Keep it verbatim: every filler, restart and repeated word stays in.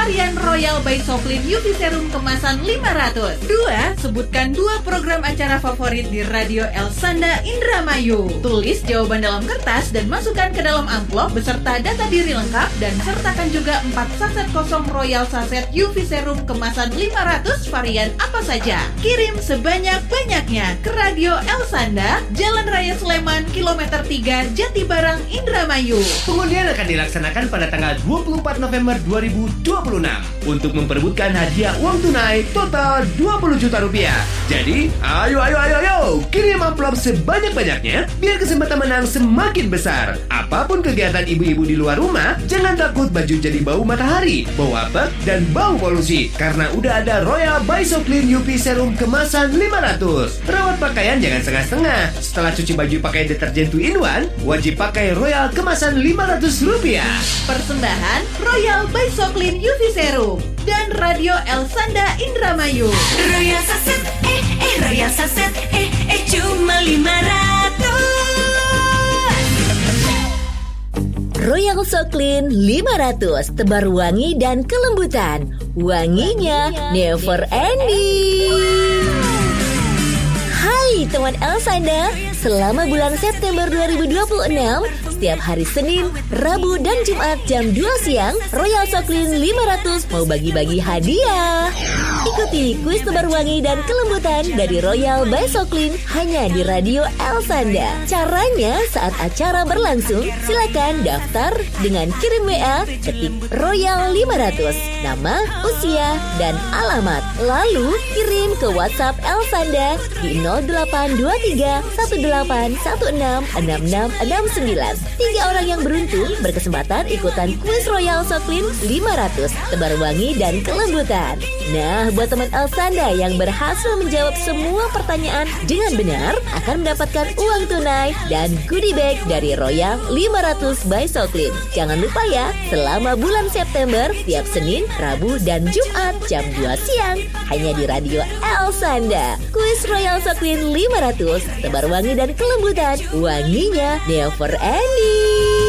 varian Royal by Soklin U V Serum kemasan lima ratus. Dua, sebutkan dua program acara favorit di Radio Elsanda Indramayu. Tulis jawaban dalam kertas dan masukkan ke dalam amplop beserta data diri lengkap dan sertakan juga empat saset kosong Royal Saset U V Serum kemasan lima ratus varian apa saja. Kirim sebanyak-banyaknya ke Radio Elsanda, Jalan Raya Sleman, kilometer tiga, Jatibarang, Indramayu. Pengundian akan dilaksanakan pada tanggal dua puluh empat November dua ribu dua puluh enam untuk memperebutkan hadiah uang tunai total dua puluh juta rupiah. Jadi, ayo ayo ayo ayo, kirim amplop sebanyak-banyaknya biar kesempatan menang semakin besar. Apapun kegiatan ibu-ibu di luar rumah, jangan takut baju jadi bau matahari, bau apek, dan bau polusi karena udah ada Royal by Soklin U V Serum kemasan lima ratus. Rawat pakaian jangan setengah-setengah. Setelah cuci baju pakai deterjen two in one, wajib pakai Royal kemasan lima ratus rupiah. Persembahan Royal by Soklin U V Serum dan Radio Elsanda Indramayu. Royal Saset, eh eh Royal Saset, eh eh cuma lima ratus. Royal Soklin lima ratus, tebar wangi dan kelembutan. Wanginya never ending. Hai teman Elsanda, selama bulan September dua ribu dua puluh enam, setiap hari Senin, Rabu, dan Jumat jam dua siang, Royal Soklin lima ratus mau bagi-bagi hadiah. Ikuti kuis tebar wangi dan kelembutan dari Royal by Soklin hanya di Radio Elsanda. Caranya saat acara berlangsung, silakan daftar dengan kirim W A, ketik Royal lima ratus, nama, usia, dan alamat. Lalu kirim ke WhatsApp Elsanda di nol delapan dua tiga satu delapan satu enam enam enam enam sembilan. Tiga orang yang beruntung berkesempatan ikutan kuis Royal Soklin lima ratus, tebar wangi dan kelembutan. Nah, buat teman Elsanda yang berhasil menjawab semua pertanyaan dengan benar akan mendapatkan uang tunai dan goodie bag dari Royal lima ratus by Soklin. Jangan lupa ya, selama bulan September tiap Senin, Rabu, dan Jumat jam dua siang hanya di Radio Elsanda. Kuis Royal Soklin lima ratus, tebar wangi dan kelembutan. Wanginya never ending.